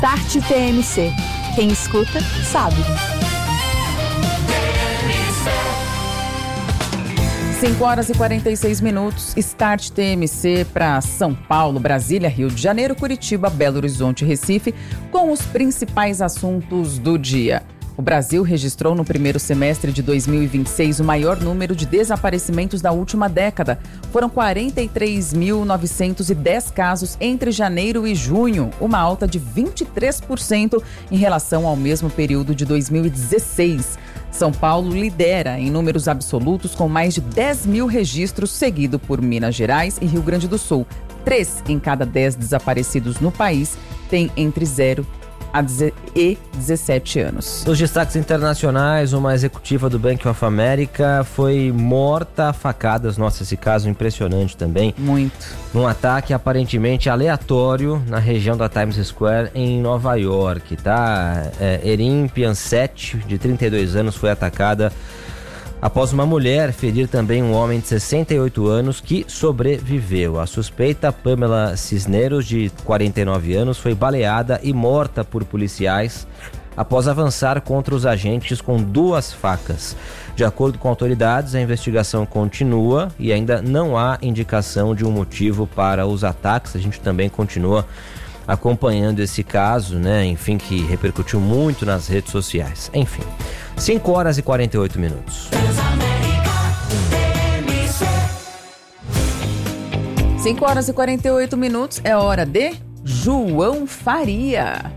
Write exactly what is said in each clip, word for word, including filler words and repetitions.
Start T M C. Quem escuta, sabe. cinco horas e quarenta e seis minutos, Start T M C para São Paulo, Brasília, Rio de Janeiro, Curitiba, Belo Horizonte e Recife, com os principais assuntos do dia. O Brasil registrou no primeiro semestre de dois mil e vinte e seis o maior número de desaparecimentos da última década. Foram quarenta e três mil novecentos e dez casos entre janeiro e junho, uma alta de vinte e três por cento em relação ao mesmo período de dois mil e dezesseis. São Paulo lidera em números absolutos com mais de dez mil registros, seguido por Minas Gerais e Rio Grande do Sul. Três em cada dez desaparecidos no país têm entre zero e dezessete anos. Nos destaques internacionais, uma executiva do Bank of America foi morta a facadas. Nossa, esse caso impressionante também. Muito. Num ataque aparentemente aleatório na região da Times Square em Nova York, tá? É, Erin Piancett, de trinta e dois anos, foi atacada após uma mulher ferir também um homem de sessenta e oito anos que sobreviveu. A suspeita, Pamela Cisneros, de quarenta e nove anos, foi baleada e morta por policiais após avançar contra os agentes com duas facas. De acordo com autoridades, a investigação continua e ainda não há indicação de um motivo para os ataques. A gente também continua acompanhando esse caso, né? Enfim, que repercutiu muito nas redes sociais. Enfim, cinco horas e quarenta e oito minutos. cinco horas e quarenta e oito minutos, é hora de João Faria.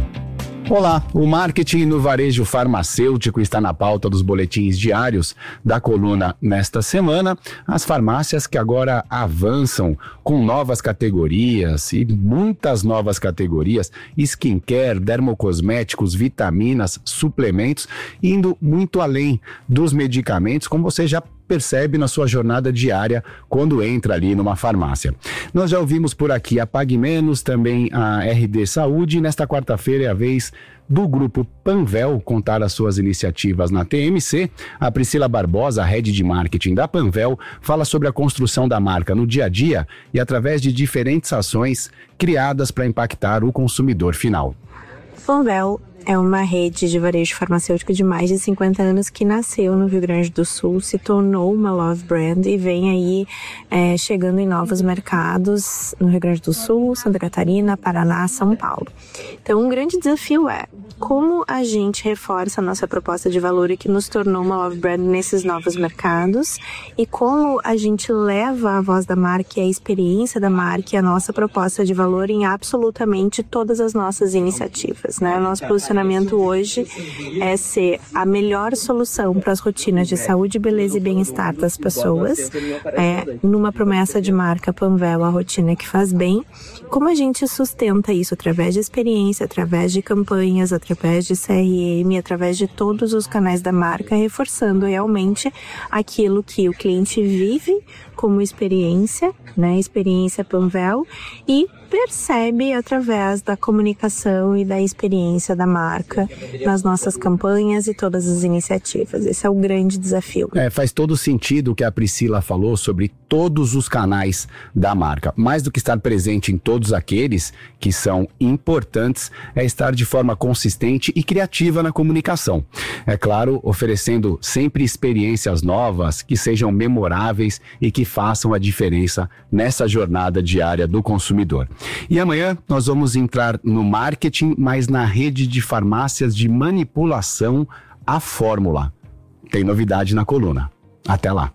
Olá, o marketing no varejo farmacêutico está na pauta dos boletins diários da coluna nesta semana. As farmácias que agora avançam com novas categorias e muitas novas categorias, skincare, dermocosméticos, vitaminas, suplementos, indo muito além dos medicamentos, como você já percebe na sua jornada diária quando entra ali numa farmácia. Nós já ouvimos por aqui a Pague Menos, também a R D Saúde, e nesta quarta-feira é a vez do grupo Panvel contar as suas iniciativas na T M C. A Priscila Barbosa, head de marketing da Panvel, fala sobre a construção da marca no dia a dia e através de diferentes ações criadas para impactar o consumidor final. Panvel é uma rede de varejo farmacêutico de mais de cinquenta anos que nasceu no Rio Grande do Sul, se tornou uma love brand e vem aí é, chegando em novos mercados no Rio Grande do Sul, Santa Catarina, Paraná, São Paulo. Então, um grande desafio é como a gente reforça a nossa proposta de valor e que nos tornou uma love brand nesses novos mercados e como a gente leva a voz da marca e a experiência da marca e a nossa proposta de valor em absolutamente todas as nossas iniciativas, né? O nosso posicionamento hoje é ser a melhor solução para as rotinas de saúde, beleza e bem-estar das pessoas, é, numa promessa de marca Panvel, a rotina que faz bem. Como a gente sustenta isso através de experiência, através de campanhas, através de C R M, através de todos os canais da marca, reforçando realmente aquilo que o cliente vive como experiência, né, experiência Panvel, e percebe através da comunicação e da experiência da marca nas nossas campanhas e todas as iniciativas. Esse é o grande desafio. É, faz todo sentido o que a Priscila falou sobre todos os canais da marca. Mais do que estar presente em todos aqueles que são importantes, é estar de forma consistente e criativa na comunicação. É claro, oferecendo sempre experiências novas que sejam memoráveis e que façam a diferença nessa jornada diária do consumidor. E amanhã nós vamos entrar no marketing, mas na rede de farmácias de manipulação, a Fórmula. Tem novidade na coluna. Até lá.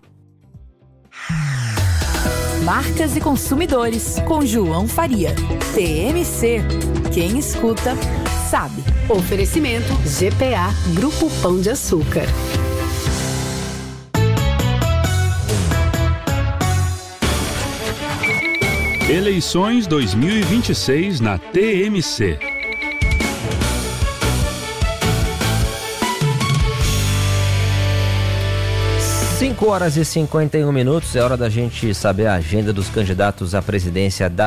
Marcas e consumidores, com João Faria. T M C. Quem escuta, sabe. Oferecimento G P A, Grupo Pão de Açúcar. Eleições dois mil e vinte e seis na T M C. cinco horas e cinquenta e um minutos, é hora da gente saber a agenda dos candidatos à presidência da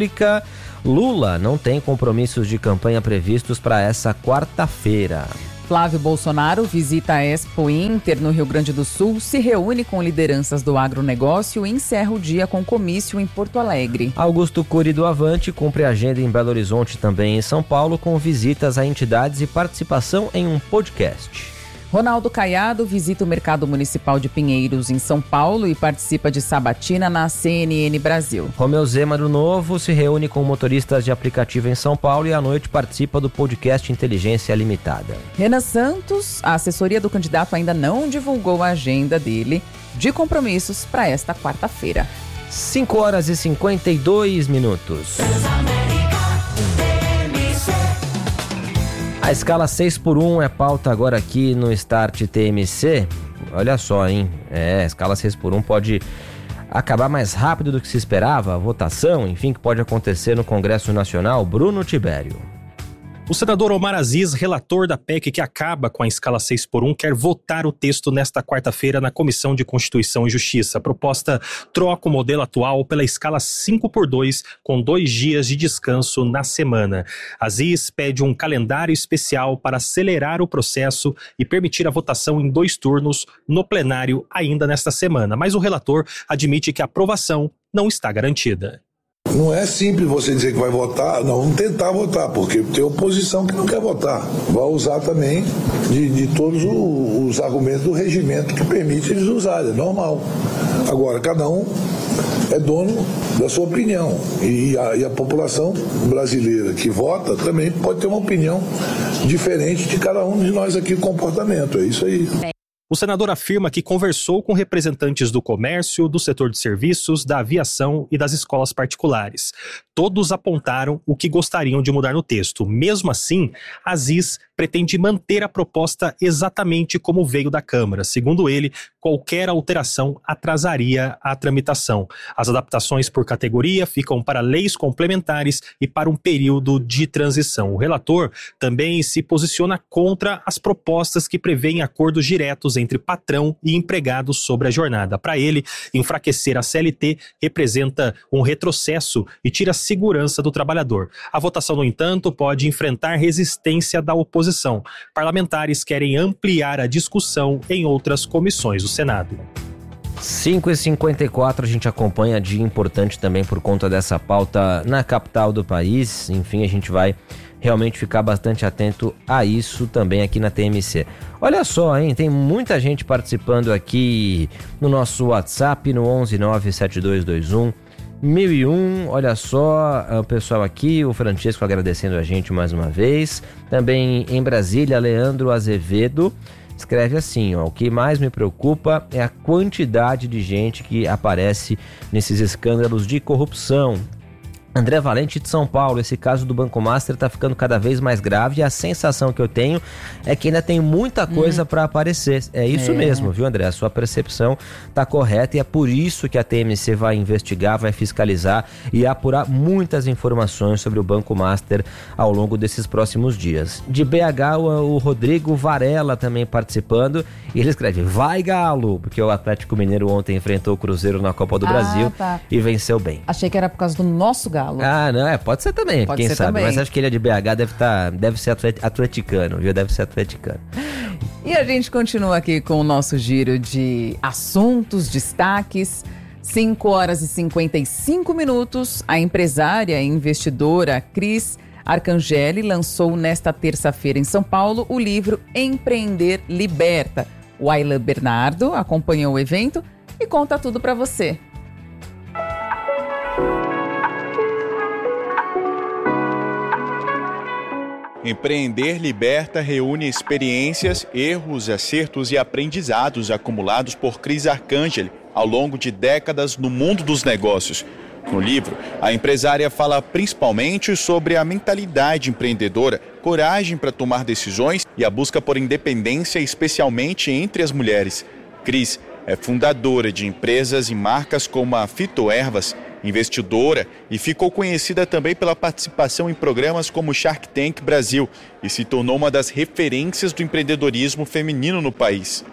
República. Lula não tem compromissos de campanha previstos para essa quarta-feira. Flávio Bolsonaro visita a Expo Inter no Rio Grande do Sul, se reúne com lideranças do agronegócio e encerra o dia com comício em Porto Alegre. Augusto Cury do Avante cumpre a agenda em Belo Horizonte, também em São Paulo, com visitas a entidades e participação em um podcast. Ronaldo Caiado visita o Mercado Municipal de Pinheiros, em São Paulo, e participa de sabatina na C N N Brasil. Romeu Zema do Novo se reúne com motoristas de aplicativo em São Paulo e à noite participa do podcast Inteligência Limitada. Renan Santos, a assessoria do candidato ainda não divulgou a agenda dele de compromissos para esta quarta-feira. cinco horas e cinquenta e dois minutos. A escala seis por um é pauta agora aqui no Start T M C. Olha só, hein? É, a escala seis por um pode acabar mais rápido do que se esperava. A votação, enfim, que pode acontecer no Congresso Nacional. Bruno Tibério. O senador Omar Aziz, relator da P E C que acaba com a escala seis por um, quer votar o texto nesta quarta-feira na Comissão de Constituição e Justiça. A proposta troca o modelo atual pela escala cinco por dois, com dois dias de descanso na semana. Aziz pede um calendário especial para acelerar o processo e permitir a votação em dois turnos no plenário ainda nesta semana. Mas o relator admite que a aprovação não está garantida. Não é simples você dizer que vai votar, não, vamos tentar votar, porque tem oposição que não quer votar. Vai usar também de, de todos os, os argumentos do regimento que permite eles usarem, é normal. Agora, cada um é dono da sua opinião e a, e a população brasileira que vota também pode ter uma opinião diferente de cada um de nós aqui, o comportamento, é isso aí. O senador afirma que conversou com representantes do comércio, do setor de serviços, da aviação e das escolas particulares. Todos apontaram o que gostariam de mudar no texto. Mesmo assim, Aziz pretende manter a proposta exatamente como veio da Câmara. Segundo ele, qualquer alteração atrasaria a tramitação. As adaptações por categoria ficam para leis complementares e para um período de transição. O relator também se posiciona contra as propostas que prevêem acordos diretos entre patrão e empregado sobre a jornada. Para ele, enfraquecer a C L T representa um retrocesso e tira a segurança do trabalhador. A votação, no entanto, pode enfrentar resistência da oposição. Parlamentares querem ampliar a discussão em outras comissões do Senado. cinco e cinquenta e quatro, a gente acompanha dia importante também por conta dessa pauta na capital do país. Enfim, a gente vai realmente ficar bastante atento a isso também aqui na T M C. Olha só, hein, tem muita gente participando aqui no nosso WhatsApp no onze nove sete dois dois um mil e um. Olha só, o pessoal aqui, o Francisco agradecendo a gente mais uma vez. Também em Brasília, Leandro Azevedo escreve assim, ó: o que mais me preocupa é a quantidade de gente que aparece nesses escândalos de corrupção. André Valente de São Paulo, esse caso do Banco Master está ficando cada vez mais grave e a sensação que eu tenho é que ainda tem muita coisa hum. para aparecer. É isso é. mesmo, viu, André? A sua percepção está correta e é por isso que a T M C vai investigar, vai fiscalizar e apurar muitas informações sobre o Banco Master ao longo desses próximos dias. De B H, o Rodrigo Varela também participando e ele escreve: vai Galo, porque o Atlético Mineiro ontem enfrentou o Cruzeiro na Copa do ah, Brasil tá. e venceu bem. Achei que era por causa do nosso Galo. Ah, não, é, pode ser também, pode quem ser sabe, também. Mas acho que ele é de B H, deve, tá, deve ser atleticano, viu? Deve ser atleticano. E a gente continua aqui com o nosso giro de assuntos, destaques. cinco horas e cinquenta e cinco minutos, a empresária e investidora Cris Arcangeli lançou nesta terça-feira em São Paulo o livro Empreender Liberta. O Aylan Bernardo acompanhou o evento e conta tudo para você. Empreender Liberta reúne experiências, erros, acertos e aprendizados acumulados por Cris Arcangeli ao longo de décadas no mundo dos negócios. No livro, a empresária fala principalmente sobre a mentalidade empreendedora, coragem para tomar decisões e a busca por independência, especialmente entre as mulheres. Cris é fundadora de empresas e marcas como a Fitoervas, investidora e ficou conhecida também pela participação em programas como Shark Tank Brasil e se tornou uma das referências do empreendedorismo feminino no país.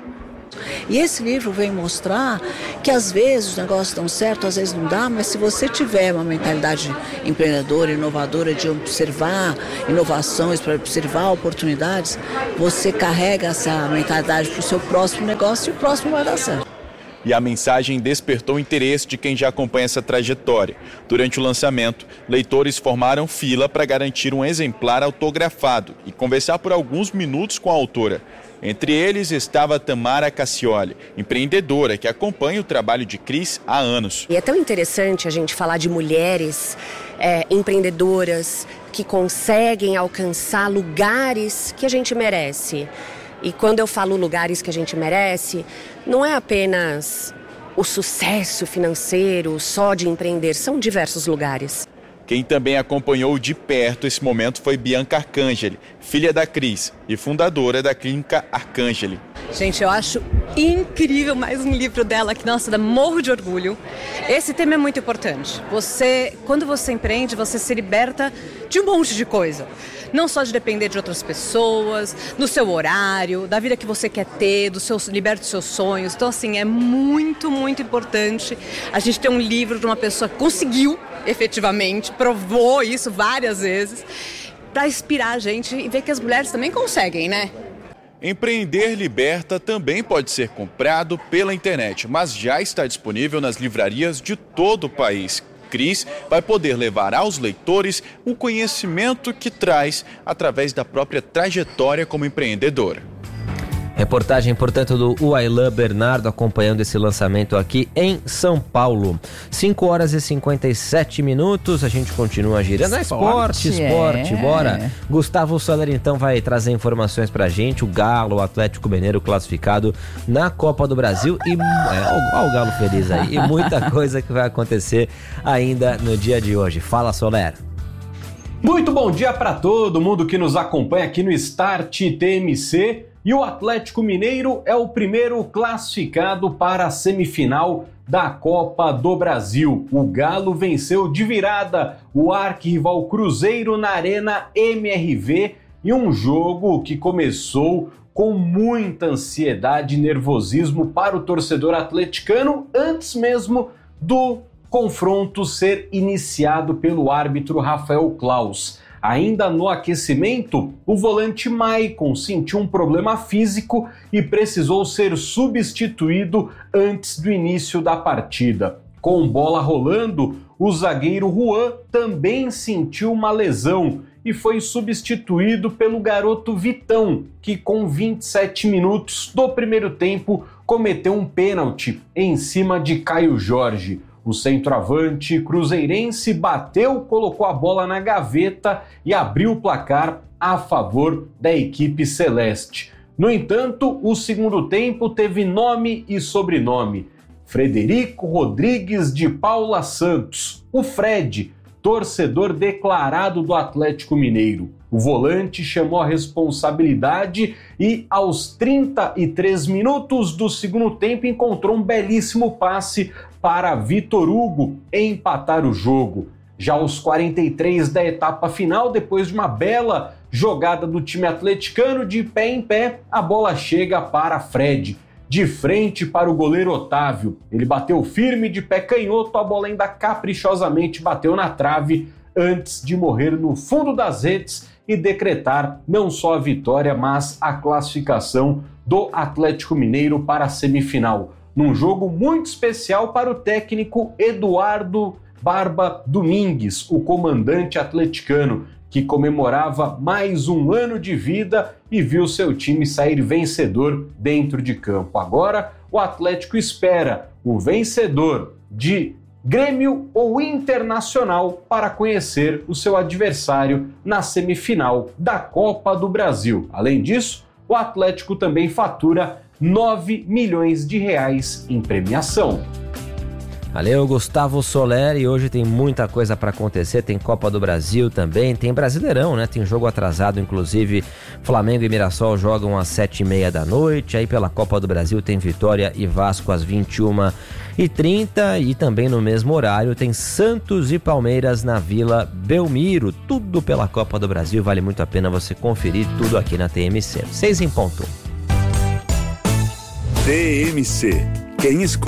E esse livro vem mostrar que às vezes os negócios dão certo, às vezes não dá, mas se você tiver uma mentalidade empreendedora, inovadora, de observar inovações, para observar oportunidades, você carrega essa mentalidade para o seu próximo negócio e o próximo vai dar certo. E a mensagem despertou o interesse de quem já acompanha essa trajetória. Durante o lançamento, leitores formaram fila para garantir um exemplar autografado e conversar por alguns minutos com a autora. Entre eles estava Tamara Cassioli, empreendedora que acompanha o trabalho de Cris há anos. E é tão interessante a gente falar de mulheres é, empreendedoras que conseguem alcançar lugares que a gente merece. E quando eu falo lugares que a gente merece, não é apenas o sucesso financeiro só de empreender, são diversos lugares. Quem também acompanhou de perto esse momento foi Bianca Arcangeli, filha da Cris e fundadora da Clínica Arcangeli. Gente, eu acho incrível mais um livro dela que, nossa, dá morro de orgulho. Esse tema é muito importante. Você, quando você empreende, você se liberta de um monte de coisa. Não só de depender de outras pessoas, do seu horário, da vida que você quer ter, do seu, liberta dos seus sonhos. Então, assim, é muito, muito importante a gente ter um livro de uma pessoa que conseguiu, efetivamente, provou isso várias vezes, para inspirar a gente e ver que as mulheres também conseguem, né? Empreender Liberta também pode ser comprado pela internet, mas já está disponível nas livrarias de todo o país. Cris vai poder levar aos leitores o conhecimento que traz através da própria trajetória como empreendedora. Reportagem, portanto, do Uailan Bernardo acompanhando esse lançamento aqui em São Paulo. cinco horas e cinquenta e sete minutos, a gente continua girando. Esporte, esporte, esporte, é. Bora. Gustavo Soler, então, vai trazer informações pra gente. O Galo, o Atlético Mineiro classificado na Copa do Brasil. E é, olha o Galo feliz aí. E muita coisa que vai acontecer ainda no dia de hoje. Fala, Soler. Muito bom dia para todo mundo que nos acompanha aqui no Start T M C. E o Atlético Mineiro é o primeiro classificado para a semifinal da Copa do Brasil. O Galo venceu de virada o arquirrival Cruzeiro na Arena M R V em um jogo que começou com muita ansiedade e nervosismo para o torcedor atleticano antes mesmo do confronto ser iniciado pelo árbitro Rafael Claus. Ainda no aquecimento, o volante Maicon sentiu um problema físico e precisou ser substituído antes do início da partida. Com bola rolando, o zagueiro Juan também sentiu uma lesão e foi substituído pelo garoto Vitão, que com vinte e sete minutos do primeiro tempo cometeu um pênalti em cima de Caio Jorge. O centroavante cruzeirense bateu, colocou a bola na gaveta e abriu o placar a favor da equipe celeste. No entanto, o segundo tempo teve nome e sobrenome. Frederico Rodrigues de Paula Santos, o Fred, torcedor declarado do Atlético Mineiro. O volante chamou a responsabilidade e, aos trinta e três minutos do segundo tempo, encontrou um belíssimo passe para Vitor Hugo empatar o jogo. Já aos quarenta e três da etapa final, depois de uma bela jogada do time atleticano, de pé em pé, a bola chega para Fred, de frente para o goleiro Otávio. Ele bateu firme de pé canhoto, a bola ainda caprichosamente bateu na trave antes de morrer no fundo das redes e decretar não só a vitória, mas a classificação do Atlético Mineiro para a semifinal. Num jogo muito especial para o técnico Eduardo Barba Domingues, o comandante atleticano, que comemorava mais um ano de vida e viu seu time sair vencedor dentro de campo. Agora, o Atlético espera o vencedor de Grêmio ou Internacional para conhecer o seu adversário na semifinal da Copa do Brasil. Além disso, o Atlético também fatura nove milhões de reais em premiação. Valeu, Gustavo Soler, e hoje tem muita coisa para acontecer, tem Copa do Brasil também, tem Brasileirão, né? Tem jogo atrasado, inclusive Flamengo e Mirassol jogam às sete e meia da noite, aí pela Copa do Brasil tem Vitória e Vasco às vinte e uma e trinta e também no mesmo horário tem Santos e Palmeiras na Vila Belmiro, tudo pela Copa do Brasil, vale muito a pena você conferir tudo aqui na T M C. Seis em ponto. T M C. Quem escuta